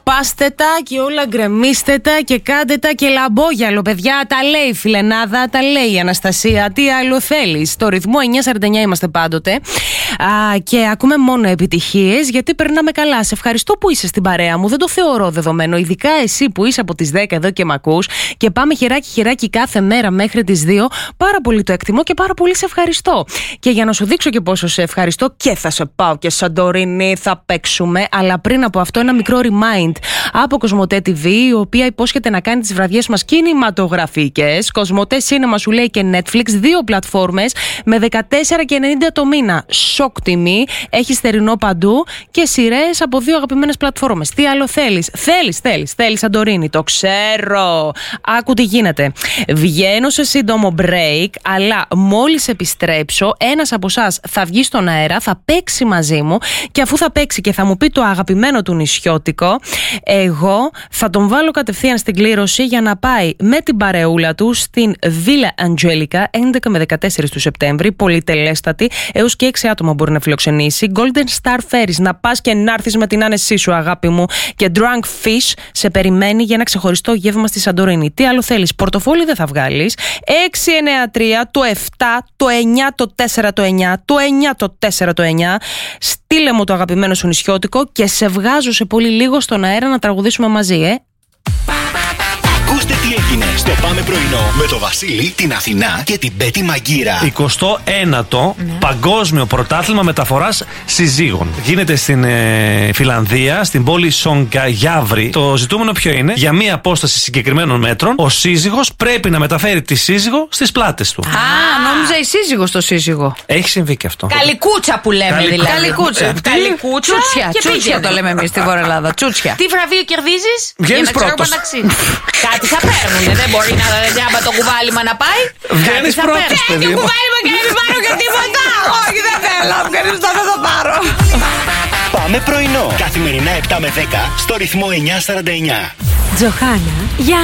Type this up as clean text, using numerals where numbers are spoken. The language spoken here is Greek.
σπάστε τα και όλα γκρεμίστε τα και κάντε τα και λαμπόγιαλο, παιδιά. Τα λέει η Φιλενάδα, τα λέει η Αναστασία. Τι άλλο θέλει? Στο ρυθμό 949 είμαστε πάντοτε. Και ακούμε μόνο επιτυχίες, γιατί περνάμε καλά. Σε ευχαριστώ που είσαι στην παρέα μου. Δεν το θεωρώ δεδομένο. Ειδικά εσύ που είσαι από τις 10 εδώ και μ' ακούς. Και πάμε χεράκι κάθε μέρα μέχρι τις 2. Πάρα πολύ το εκτιμώ και πάρα πολύ σε ευχαριστώ. Και για να σου δείξω και πόσο σε ευχαριστώ, και θα σε πάω και Σαντορίνη, θα παίξουμε. Αλλά πριν από αυτό, ένα μικρό remind από Κοσμοτέ TV, η οποία υπόσχεται να κάνει τις βραδιές μας κινηματογραφικές. Κοσμοτέ Cinema σου λέει και Netflix, 2 πλατφόρμες με 14,90 το μήνα. Σοκ τιμή, έχει στερινό παντού και σειρές από 2 αγαπημένες πλατφόρμες. Τι άλλο θέλεις? Θέλεις Σαντορίνη, το ξέρω. Άκου τι γίνεται. Βγαίνω σε σύντομο break, αλλά μόλις επιστρέψω, ένας από εσάς θα βγει στον αέρα, θα παίξει μαζί μου και αφού θα παίξει και θα μου πει το αγαπημένο του νησιώτικο, εγώ θα τον βάλω κατευθείαν στην κλήρωση για να πάει με την παρεούλα του στην Villa Angelica 11 με 14 του Σεπτέμβρη, πολυτελέστατη, έως και 6 άτομα μπορεί να φιλοξενήσει. Golden Star Ferries, να πας και να έρθεις με την άνεσή σου, αγάπη μου. Και Drunk Fish σε περιμένει για ένα ξεχωριστό γεύμα στη Σαντορίνη. Τι άλλο θέλεις? Πορτοφόλι δεν θα βγάλεις? 693, το 7, το 9, το 4, το 9, το 9, το 4, το 9. Στείλε μου το αγαπημένο σου νησιώτικο και σε βγάζω σε πολύ λίγο στον αέρα να τραγουδήσουμε μαζί, Ακούστε τι έγινε στο Πάμε Πρωινό με το Βασίλη, την Αθηνά και την Πέτη Μαγκύρα. 29ο Παγκόσμιο Πρωτάθλημα Μεταφοράς Συζύγων. Γίνεται στην Φιλανδία, στην πόλη Σονγκαγιάβρη. Το ζητούμενο ποιο είναι? Για μία απόσταση συγκεκριμένων μέτρων, ο σύζυγος πρέπει να μεταφέρει τη σύζυγο στις πλάτες του. Νόμιζα η σύζυγος το σύζυγο. Έχει συμβεί και αυτό. Καλικούτσα που λέμε δηλαδή. Καλικούτσα. Τσούτσια το λέμε εμείς στη Βόρεια Ελλάδα. Τσούτσια. Τι βραβείο κερδίζεις? Βγαίνεις πρώτος. Κάτι θα παίρνουνε, δεν μπορεί να τζάμπα το κουβάλιμα να πάει. Βγαίνεις πρώτος, παιδί μου. Το κουβάλιμα και να μην πάρω και τίποτα. Όχι, δεν θέλω. Ευχαριστώ, δεν θα πάρω. Πάμε Πρωινό. Καθημερινά 7 με 10 στο ρυθμό 949. Τζοχάνα, για